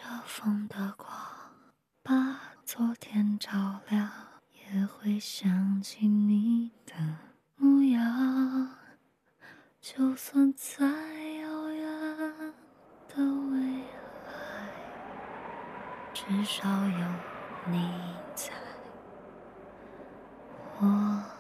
风的光，把昨天照亮，也会想起你的模样。就算再遥远的未来，至少有你在我